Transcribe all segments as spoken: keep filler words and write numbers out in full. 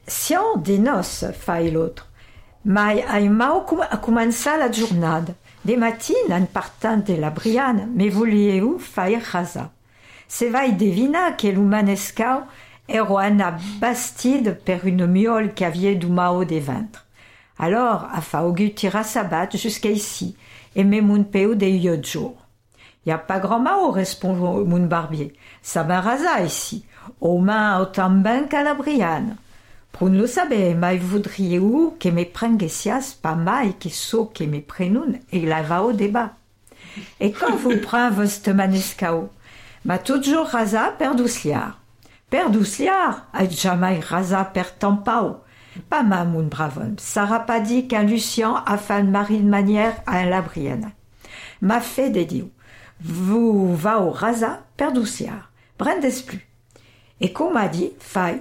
siamo di nos, fa l'autre. Ma hai mau a començar la giornada. De matin, en partant de la Briane, me volieu faire rasa. Se vai devina que l'humanescau ero ana bastide per une miole qu'avait du mao de ventre. Alors, a faugu tira sa batte jusqu'à ici, et me mon peu de yeux de jour. Y a pas grand mao, répond mon barbier. Ça va rasa ici, aux mains autant ben qu'à la Briane. Prun lo saber, mai voudrieu que me prenguessias pas mai que so que me prenun et la va au débat. Et quand vous prenez votre manescao, ma toujours rasa per douciar. Per douciar, a jamais rasa per tampao. Pas ma mon bravon, ça n'a pas dit qu'un Lucien a fait une marine manière à la Brienne. Ma fait des dieux, vous va au rasa per douciar. Brendes plus. Et qu'on m'a dit, faille,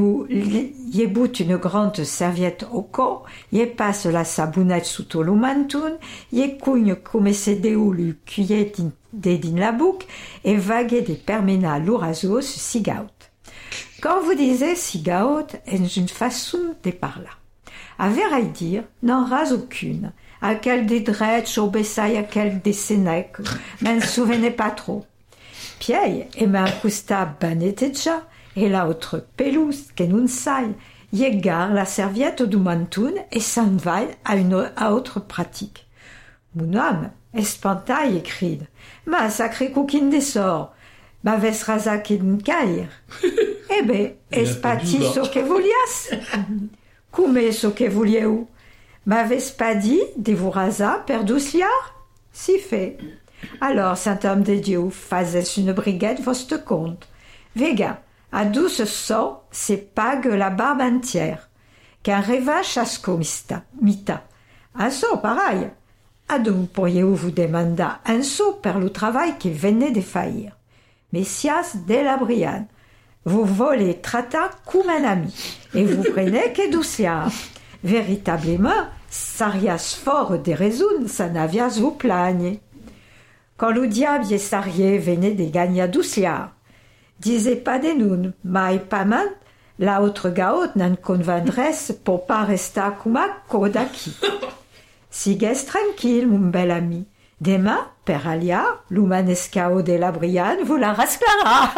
y bout une grande serviette au corps, y passe la sabounette sous tout le mantoun, y cougne comme c'est déou le cuillet de din la boucle, et vague des permena l'orazos sigaut. Quand vous disiez sigaut, est une façon de parler. À vrai dire, n'en rase aucune. À quel des drettes, au bessaille, à quel des sénèques, mais ne souvenez pas trop. Pierre, et m'a accusta banete déjà, et la autre pelouse, que nous saille, y égare la serviette du mantoun et s'en va à une à autre pratique. Mon homme, espantaille et crie, ma sacré coquine des sorts, ma veste rasa qui m'caire. Eh ben, espati so que voulias. Come so que voulieu. Ma veste pas dit, de vous rasa per douciar? Si fait. Alors, saint homme de Dieu, faisait une brigade votre compte. Vega, à douce sort, c'est pague la barbe entière. Qu'un reva chasco mista, mita. Un saut pareil. À donc pourriez-vous vous demander un saut per le travail qui venait de faillir. Messias de la Briane, vous volez trata comme un ami, et vous prenez que douciar. Véritablement, sarias fort des raisons, ça n'avias vous plagne. Quand le diable et sarié venait de gagner à douciar, disait pas de nous, mais pas mal, la autre gaote n'en convendresse pour pas rester comme à Kodaki. Sigues tranquille, mon bel ami. Demain, per alia, l'humanescao de la Briane vous la rasclara.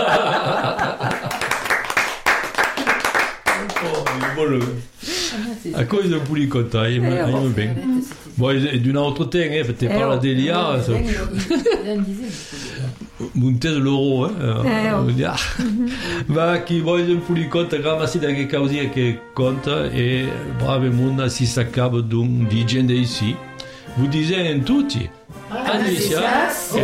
A cause d'un poulet content, il me bien. Bon, d'une autre thing, hein, tu parles d'Elia. Monter de l'euro, hein. Ma qui voit un poulet content, ramasser dans les causiers qui comptent, et brave monde, si ça cabe d'un digène ici. Vous disiez en tutti. Anisias